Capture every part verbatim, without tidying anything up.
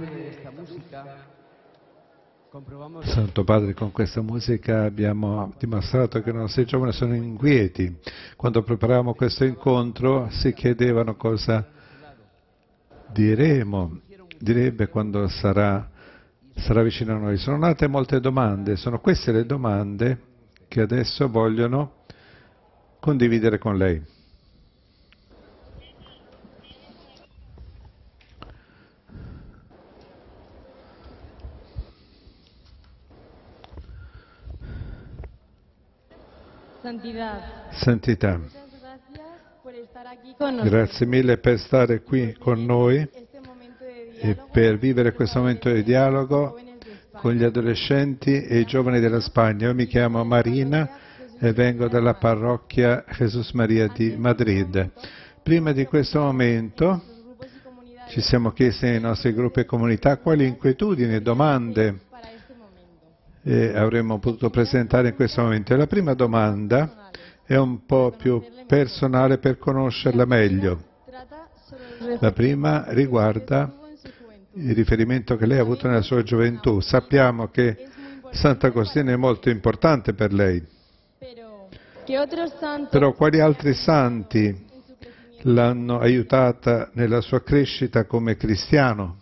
Santo Padre, con questa musica abbiamo dimostrato che i nostri giovani sono inquieti. Quando preparavamo questo incontro si chiedevano cosa diremo, direbbe quando sarà, sarà vicino a noi. Sono nate molte domande, sono queste le domande che adesso vogliono condividere con lei. Santità, grazie mille per stare qui con noi e per vivere questo momento di dialogo con gli adolescenti e i giovani della Spagna. Io mi chiamo Marina e vengo dalla parrocchia Jesús María di Madrid. Prima di questo momento ci siamo chiesti nei nostri gruppi e comunità quali inquietudini e domande E avremmo potuto presentare in questo momento. La prima domanda è un po' più personale per conoscerla meglio. La prima riguarda il riferimento che lei ha avuto nella sua gioventù. Sappiamo che Sant'Agostino è molto importante per lei. Però quali altri santi l'hanno aiutata nella sua crescita come cristiano?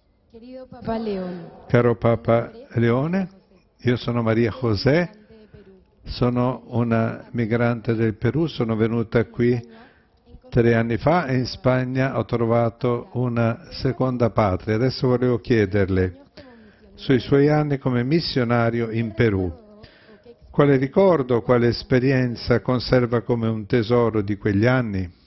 Caro Papa Leone, io sono Maria José, sono una migrante del Perù, sono venuta qui tre anni fa e in Spagna ho trovato una seconda patria. Adesso volevo chiederle, sui suoi anni come missionario in Perù, quale ricordo, quale esperienza conserva come un tesoro di quegli anni?